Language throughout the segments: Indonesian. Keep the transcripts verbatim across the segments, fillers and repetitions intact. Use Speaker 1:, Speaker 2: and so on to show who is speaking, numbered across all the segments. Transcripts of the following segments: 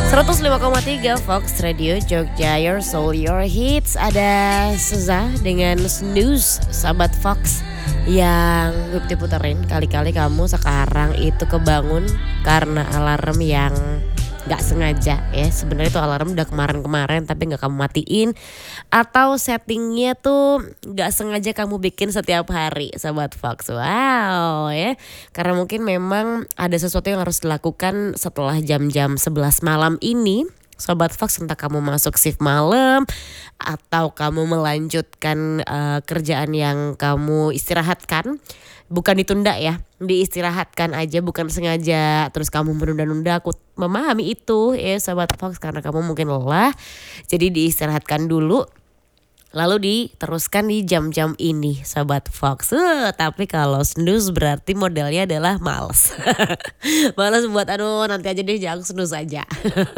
Speaker 1: seratus lima koma tiga Fox Radio Jogja, your soul, your hits. Ada Seza dengan Snooze, sahabat Fox, yang gue puterin. Kali-kali kamu sekarang itu kebangun karena alarm yang gak sengaja ya. Sebenarnya itu alarm udah kemarin-kemarin tapi gak kamu matiin, atau settingnya tuh gak sengaja kamu bikin setiap hari, sahabat Fox. Wow ya, karena mungkin memang ada sesuatu yang harus dilakukan setelah jam-jam sebelas malam ini, Sobat Fox. Entah kamu masuk shift malam atau kamu melanjutkan uh, kerjaan yang kamu istirahatkan. Bukan ditunda ya, diistirahatkan aja, bukan sengaja terus kamu menunda-nunda. Aku memahami itu ya Sobat Fox, karena kamu mungkin lelah, jadi diistirahatkan dulu, lalu diteruskan di jam-jam ini, Sobat Fox. Uh, tapi kalau snooze berarti modelnya adalah males. Males buat aduh nanti aja deh, jangan snooze aja.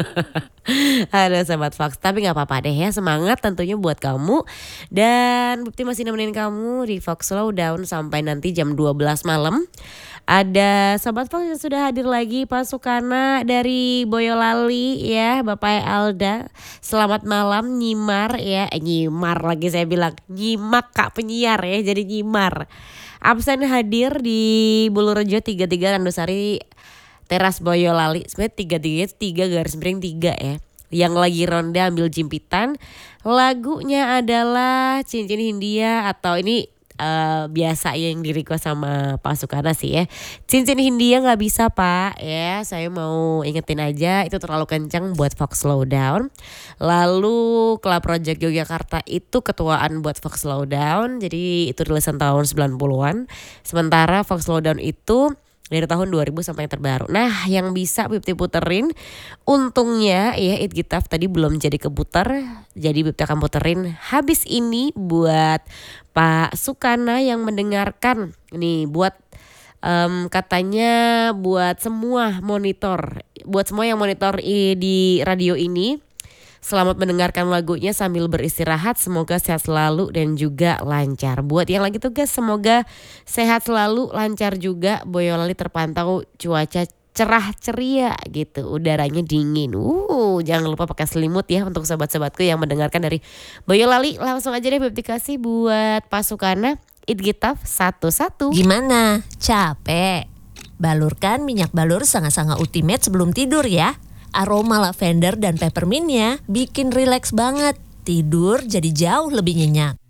Speaker 1: Aduh Sobat Fox, tapi gak apa-apa deh ya, semangat tentunya buat kamu. Dan Bukti masih nemenin kamu di Fox Slowdown sampai nanti jam dua belas malam. Ada Sobat Fox yang sudah hadir lagi, Pak Sukana dari Boyolali ya, Bapak Alda. Selamat malam, nyimar ya, eh, nyimar lagi saya bilang, nyimak Kak penyiar ya, jadi nyimar. Absen hadir di Bulurejo tiga puluh tiga Randosari Teras Boyolali. Sebenarnya tiga tiga itu tiga garis miring tiga ya. Yang lagi ronde ambil jimpitan. Lagunya adalah Cincin Hindia, atau ini uh, biasa yang di request sama Pak Sukana sih ya. Cincin Hindia gak bisa Pak ya. Saya mau ingetin aja, itu terlalu kencang buat Fox Slowdown. Lalu Club Project Yogyakarta itu ketuaan buat Fox Slowdown. Jadi itu rilisan tahun sembilan puluhan. Sementara Fox Slowdown itu dari tahun dua ribu sampai yang terbaru. Nah, yang bisa Bipti puterin, untungnya ya It Gitaf tadi belum jadi keputer, jadi Bipti akan puterin habis ini buat Pak Sukana yang mendengarkan. Nih buat um, katanya buat semua monitor, buat semua yang monitor i, di radio ini. Selamat mendengarkan lagunya sambil beristirahat. Semoga sehat selalu dan juga lancar. Buat yang lagi tugas, semoga sehat selalu, lancar juga. Boyolali terpantau cuaca cerah ceria gitu, udaranya dingin. Uh, jangan lupa pakai selimut ya untuk sobat-sobatku yang mendengarkan dari Boyolali. Langsung aja deh Bipti kasih buat Pak Sukana, It Gitaf satu-satu.
Speaker 2: Gimana? Capek? Balurkan minyak balur Sanga-Sanga Ultimate sebelum tidur ya. Aroma lavender dan peppermintnya bikin rileks banget. Tidur jadi jauh lebih nyenyak.